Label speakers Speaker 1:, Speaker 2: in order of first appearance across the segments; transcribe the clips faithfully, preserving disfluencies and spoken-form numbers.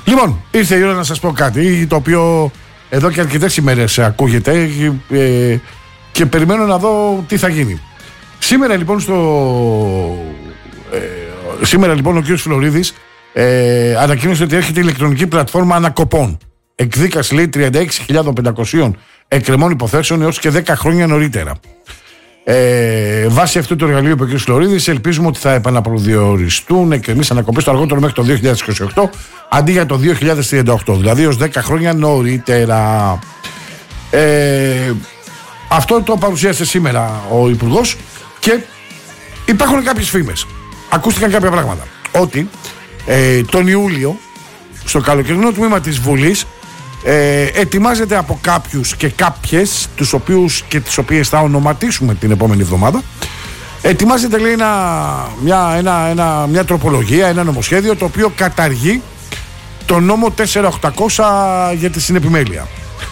Speaker 1: Λοιπόν, ήρθε η ώρα να σας πω κάτι το οποίο εδώ και αρκετές ημέρες ακούγεται ε, και περιμένω να δω τι θα γίνει. Σήμερα λοιπόν στο ε, σήμερα λοιπόν ο κ. Φλωρίδης ε, ανακοίνωσε ότι έρχεται η ηλεκτρονική πλατφόρμα ανακοπών. Εκδίκαση λέει τριάντα έξι χιλιάδες πεντακόσιων εκκρεμών υποθέσεων έως και δέκα χρόνια νωρίτερα. Ε, βάσει αυτού του εργαλείου που ο κ. Φλωρίδης, ελπίζουμε ότι θα επαναπροδιοριστούν εκκρεμείς ανακοπές το αργότερο μέχρι το δύο χιλιάδες είκοσι οκτώ αντί για το δύο χιλιάδες τριάντα οκτώ, δηλαδή έως δέκα χρόνια νωρίτερα. Ε, αυτό το παρουσίασε σήμερα ο Υπουργός και υπάρχουν κάποιες φήμες. Ακούστηκαν κάποια πράγματα. Ότι ε, τον Ιούλιο στο καλοκαιρινό τμήμα της Βουλής ε, ετοιμάζεται από κάποιους και κάποιες, τους οποίους και τις οποίες θα ονοματίσουμε την επόμενη εβδομάδα, ετοιμάζεται λέει ένα, μια, ένα, ένα, μια τροπολογία, ένα νομοσχέδιο το οποίο καταργεί το νόμο τέσσερα χιλιάδες οκτακόσια για τη συνεπιμέλεια.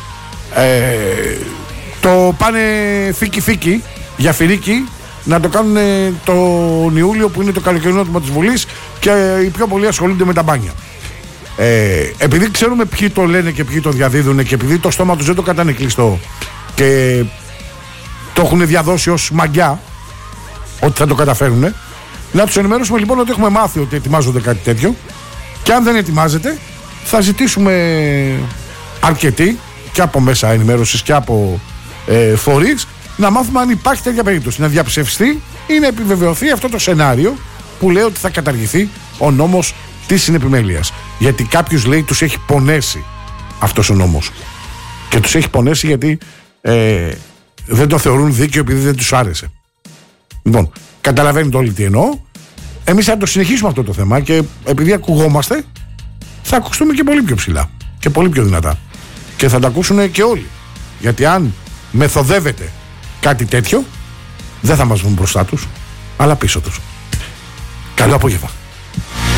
Speaker 1: Ε, το πάνε φίκι φίκι για φυρίκι να το κάνουν τον Ιούλιο που είναι το καλοκαιρινό τμήμα της Βουλής και οι πιο πολλοί ασχολούνται με τα μπάνια. Ε, επειδή ξέρουμε ποιοι το λένε και ποιοι το διαδίδουν και επειδή το στόμα τους δεν το κατάνε κλειστό και το έχουν διαδώσει ως μαγιά ότι θα το καταφέρουν, να τους ενημερώσουμε λοιπόν ότι έχουμε μάθει ότι ετοιμάζονται κάτι τέτοιο και αν δεν ετοιμάζεται θα ζητήσουμε αρκετοί και από μέσα ενημέρωσης και από ε, φορείς να μάθουμε αν υπάρχει τέτοια περίπτωση, να διαψευστεί ή να επιβεβαιωθεί αυτό το σενάριο που λέει ότι θα καταργηθεί ο νόμος της συνεπιμέλειας. Γιατί κάποιους λέει τους έχει πονέσει αυτός ο νόμος. Και τους έχει πονέσει γιατί ε, δεν το θεωρούν δίκαιο επειδή δεν τους άρεσε. Λοιπόν, καταλαβαίνετε όλοι τι εννοώ. Εμείς θα το συνεχίσουμε αυτό το θέμα και επειδή ακουγόμαστε θα ακουστούμε και πολύ πιο ψηλά και πολύ πιο δυνατά. Και θα τα ακούσουν και όλοι. Γιατί αν μεθοδεύεται κάτι τέτοιο δεν θα μας βγουν μπροστά τους αλλά πίσω τους. Καλό απόγευμα.